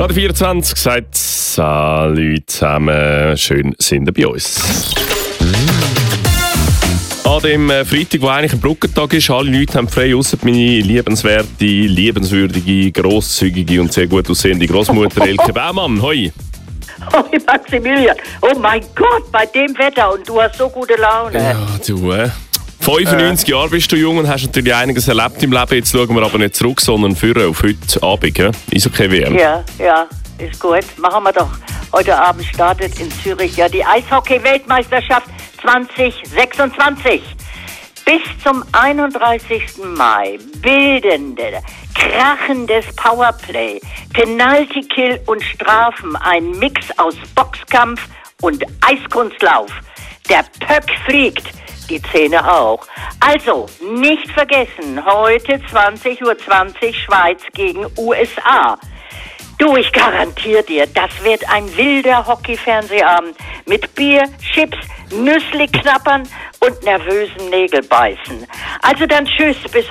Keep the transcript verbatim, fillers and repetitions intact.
Radio vierundzwanzig sagt «Salut zusammen, schön sind ihr bei uns». An dem Freitag, wo eigentlich ein Brückentag ist, alle Leute haben frei, ausser meine liebenswerte, liebenswürdige, grosszügige und sehr gut aussehende Großmutter Elke Baumann. Hoi! Hoi Maximilian! Oh mein Gott, bei dem Wetter und du hast so gute Laune. Ja, du, äh. fünfundneunzig äh. Jahre bist du jung und hast natürlich einiges erlebt im Leben. Jetzt schauen wir aber nicht zurück, sondern führen auf heute Abend. Ja? Eishockey-W M. Ja, ja, ist gut. Machen wir doch. Heute Abend startet in Zürich ja die Eishockey-Weltmeisterschaft zwanzig sechsundzwanzig. Bis zum einunddreißigsten Mai bildende, krachendes Powerplay, Penalty-Kill und Strafen, ein Mix aus Boxkampf und Eiskunstlauf. Der Pöck fliegt, die Zähne auch. Also, nicht vergessen, heute zwanzig Uhr zwanzig Schweiz gegen U S A. Du, ich garantiere dir, das wird ein wilder Hockey-Fernsehabend mit Bier, Chips, Nüssli knappern und nervösen Nägelbeißen. Also dann tschüss, bis